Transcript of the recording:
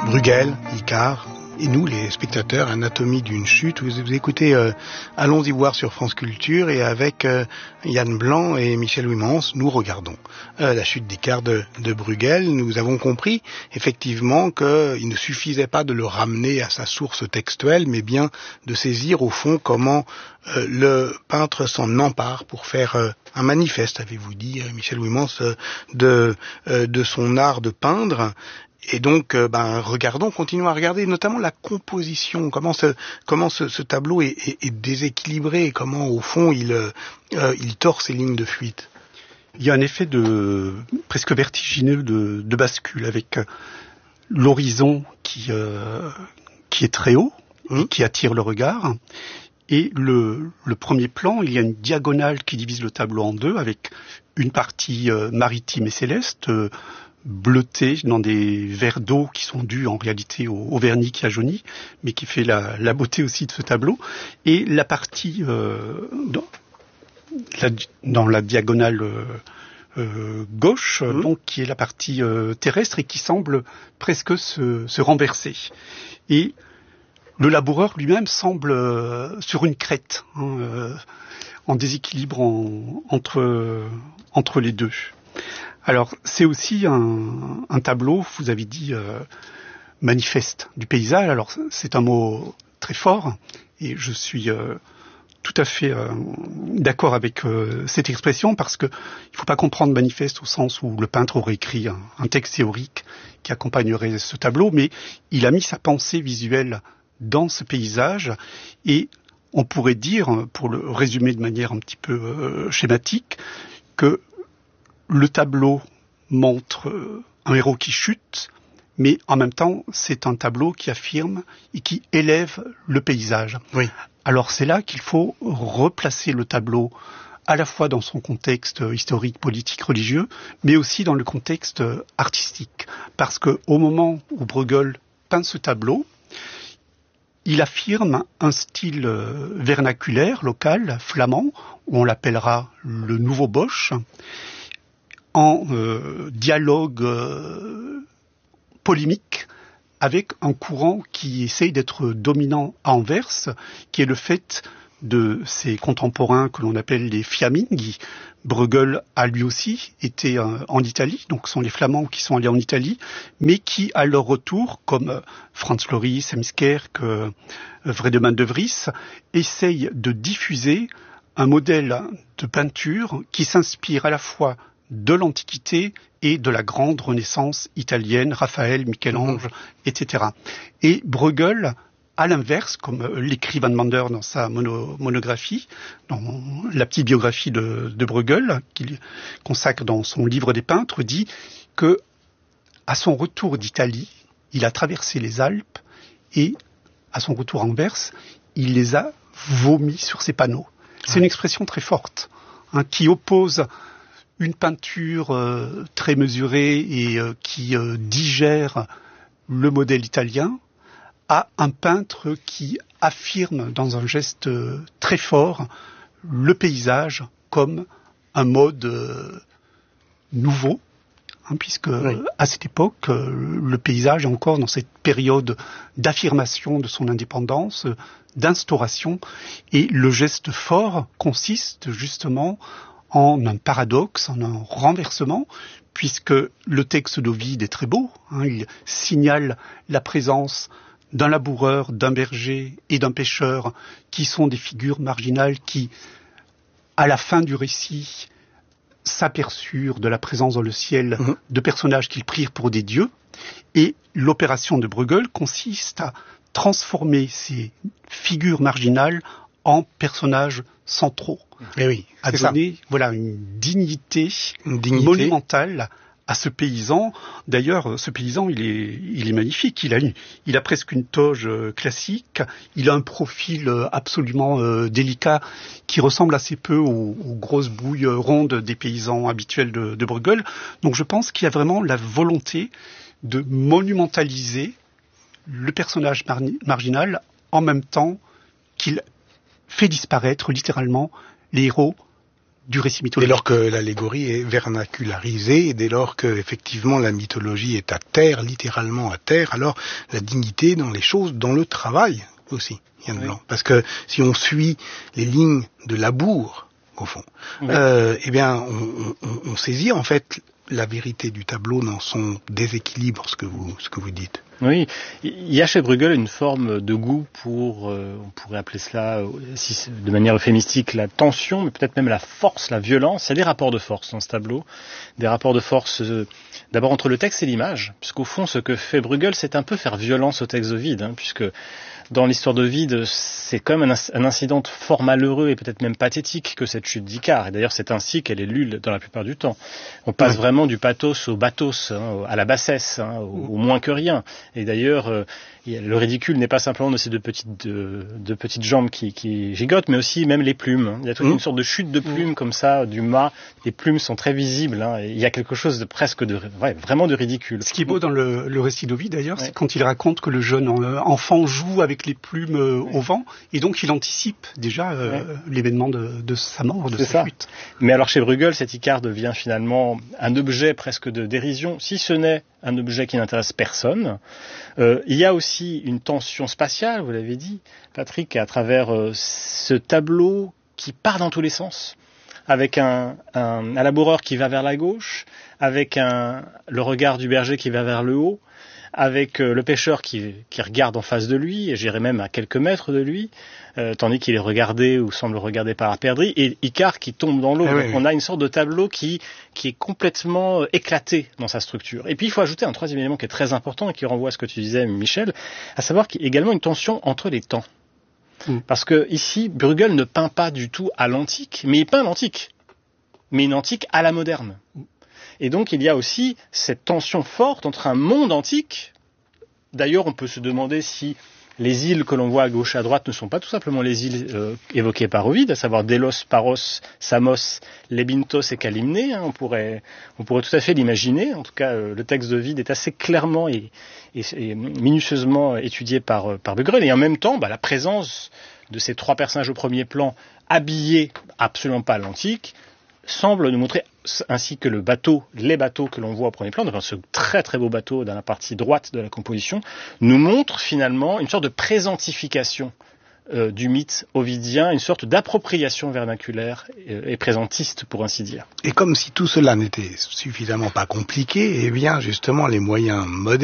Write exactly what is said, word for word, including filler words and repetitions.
Bruegel, Icare, et nous, les spectateurs, Anatomie d'une chute. Vous, vous écoutez euh, Allons-y voir sur France Culture, et avec euh, Yann Blanc et Michel Ouimans, nous regardons euh, la chute d'Icare de, de Bruegel. Nous avons compris effectivement qu'il ne suffisait pas de le ramener à sa source textuelle, mais bien de saisir au fond comment euh, le peintre s'en empare pour faire euh, un manifeste, avez-vous dit, euh, Michel Ouimans, euh, de, euh, de son art de peindre. Et donc, euh, ben, regardons, continuons à regarder, notamment la composition, comment ce, comment ce, ce tableau est, est, est déséquilibré, comment au fond il, euh, il tord ses lignes de fuite. Il y a un effet de presque vertigineux de, de bascule avec l'horizon qui, euh, qui est très haut, mmh. qui attire le regard. Et le, le premier plan, il y a une diagonale qui divise le tableau en deux avec une partie euh, maritime et céleste, euh, bleuté dans des verres d'eau qui sont dus en réalité au, au vernis qui a jauni, mais qui fait la, la beauté aussi de ce tableau. Et la partie euh, dans, la, dans la diagonale euh, euh, gauche, mmh. donc qui est la partie euh, terrestre et qui semble presque se, se renverser. Et le laboureur lui-même semble euh, sur une crête, hein, euh, en déséquilibre en, entre, entre les deux. Alors, c'est aussi un, un tableau, vous avez dit, euh, manifeste du paysage. Alors, c'est un mot très fort, et je suis euh, tout à fait euh, d'accord avec euh, cette expression, parce que il ne faut pas comprendre manifeste au sens où le peintre aurait écrit un, un texte théorique qui accompagnerait ce tableau, mais il a mis sa pensée visuelle dans ce paysage, et on pourrait dire, pour le résumer de manière un petit peu euh, schématique, que le tableau montre un héros qui chute, mais en même temps, c'est un tableau qui affirme et qui élève le paysage. Oui. Alors c'est là qu'il faut replacer le tableau à la fois dans son contexte historique, politique, religieux, mais aussi dans le contexte artistique. Parce que au moment où Bruegel peint ce tableau, il affirme un style vernaculaire, local, flamand, où on l'appellera le nouveau Bosch, en euh, dialogue euh, polémique avec un courant qui essaye d'être dominant à Anvers, qui est le fait de ses contemporains que l'on appelle les Fiamminghi. Bruegel a lui aussi été euh, en Italie, donc ce sont les Flamands qui sont allés en Italie, mais qui, à leur retour, comme euh, Franz Floris, Heemskerk, euh, Vredeman de Vries, essayent de diffuser un modèle de peinture qui s'inspire à la fois de l'Antiquité et de la grande Renaissance italienne, Raphaël, Michel-Ange, mmh. et cetera. Et Bruegel, à l'inverse, comme l'écrit Van Mander dans sa mono, monographie, dans la petite biographie de, de Bruegel, qu'il consacre dans son livre des peintres, dit que, à son retour d'Italie, il a traversé les Alpes et, à son retour à Anvers, il les a vomis sur ses panneaux. C'est ouais. une expression très forte, hein, qui oppose une peinture euh, très mesurée et euh, qui euh, digère le modèle italien à un peintre qui affirme dans un geste euh, très fort le paysage comme un mode euh, nouveau, hein, puisque oui. à cette époque, euh, le paysage est encore dans cette période d'affirmation de son indépendance, euh, d'instauration, et le geste fort consiste justement en un paradoxe, en un renversement, puisque le texte d'Ovide est très beau, hein, il signale la présence d'un laboureur, d'un berger et d'un pêcheur, qui sont des figures marginales qui, à la fin du récit, s'aperçurent de la présence dans le ciel mmh. de personnages qu'ils prirent pour des dieux, et l'opération de Bruegel consiste à transformer ces figures marginales en personnages centraux. Et oui, à donner ça. Voilà, une dignité, une dignité monumentale à ce paysan. D'ailleurs, ce paysan, il est, il est magnifique. Il a, une, il a presque une toge classique. Il a un profil absolument euh, délicat qui ressemble assez peu aux, aux grosses bouilles rondes des paysans habituels de, de Bruegel. Donc je pense qu'il y a vraiment la volonté de monumentaliser le personnage mar- marginal en même temps qu'il fait disparaître littéralement les héros du récit mythologique. Dès lors que l'allégorie est vernacularisée, et dès lors que effectivement la mythologie est à terre, littéralement à terre, alors la dignité dans les choses, dans le travail aussi, Yann oui. Blanc. Parce que si on suit les lignes de Labour, au fond, oui. euh, eh bien, on, on, on saisit en fait la vérité du tableau dans son déséquilibre, ce que vous, ce que vous dites. Oui, il y a chez Bruegel une forme de goût pour, euh, on pourrait appeler cela, si, de manière euphémistique, la tension, mais peut-être même la force, la violence. Il y a des rapports de force dans ce tableau, des rapports de force euh, d'abord entre le texte et l'image, puisqu'au fond, ce que fait Bruegel, c'est un peu faire violence au texte d'Ovide, hein, puisque dans l'histoire d'Ovide, c'est quand même un, un incident fort malheureux et peut-être même pathétique que cette chute d'Icare. Et d'ailleurs, c'est ainsi qu'elle est lue dans la plupart du temps. On passe oui. vraiment du pathos au bathos, hein, à la bassesse, hein, au, au moins que rien. Et d'ailleurs, euh, le ridicule n'est pas simplement de ces deux petites, de, de petites jambes qui, qui gigotent, mais aussi même les plumes. Il y a toute mmh. une sorte de chute de plumes mmh. comme ça, du mât. Les plumes sont très visibles. Hein, et il y a quelque chose de presque de, ouais, vraiment de ridicule. Ce qui est beau dans le, le récit d'Ovide, d'ailleurs, ouais. c'est quand il raconte que le jeune enfant joue avec les plumes euh, ouais. au vent, et donc il anticipe déjà euh, ouais. l'événement de, de sa mort, de c'est sa ça. chute. Mais alors chez Bruegel, cet Icare devient finalement un objet presque de dérision, si ce n'est un objet qui n'intéresse personne. Euh, il y a aussi une tension spatiale, vous l'avez dit, Patrick, à travers euh, ce tableau qui part dans tous les sens, avec un, un, un laboureur qui va vers la gauche, avec un, le regard du berger qui va vers le haut, avec euh, le pêcheur qui, qui regarde en face de lui, et j'irais même à quelques mètres de lui, euh, tandis qu'il est regardé ou semble regardé par la perdrix, et Icare qui tombe dans l'eau. Ah, donc oui, on oui. a une sorte de tableau qui, qui est complètement éclaté dans sa structure. Et puis il faut ajouter un troisième élément qui est très important et qui renvoie à ce que tu disais, Michel, à savoir qu'il y a également une tension entre les temps. Mmh. Parce que ici, Bruegel ne peint pas du tout à l'antique, mais il peint l'antique, mais une antique à la moderne. Mmh. Et donc, il y a aussi cette tension forte entre un monde antique. D'ailleurs, on peut se demander si les îles que l'on voit à gauche et à droite ne sont pas tout simplement les îles euh, évoquées par Ovide, à savoir Delos, Paros, Samos, Lebintos et Calymné. Hein, on pourrait, on pourrait tout à fait l'imaginer. En tout cas, euh, le texte d'Ovide est assez clairement et, et, et minutieusement étudié par, par Bruegel. Et en même temps, bah, la présence de ces trois personnages au premier plan, habillés absolument pas à l'antique, semble nous montrer, ainsi que le bateau, les bateaux que l'on voit au premier plan, donc ce très très beau bateau dans la partie droite de la composition, nous montre finalement une sorte de présentification euh, du mythe ovidien, une sorte d'appropriation vernaculaire et, et présentiste, pour ainsi dire. Et comme si tout cela n'était suffisamment pas compliqué, eh bien justement les moyens modernes